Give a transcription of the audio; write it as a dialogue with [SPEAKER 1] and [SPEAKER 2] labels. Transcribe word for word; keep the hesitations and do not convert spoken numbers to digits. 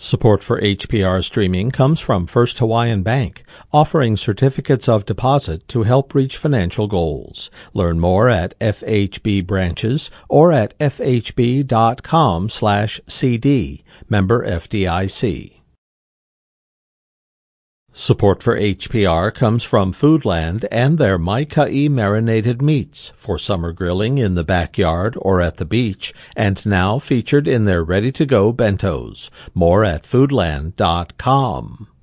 [SPEAKER 1] Support for H P R streaming comes from First Hawaiian Bank, offering certificates of deposit to help reach financial goals. Learn more at F H B branches or at f h b dot com slash c d. Member F D I C. Support for H P R comes from Foodland and their Maikai marinated meats for summer grilling in the backyard or at the beach, and now featured in their ready-to-go bentos. More at foodland dot com.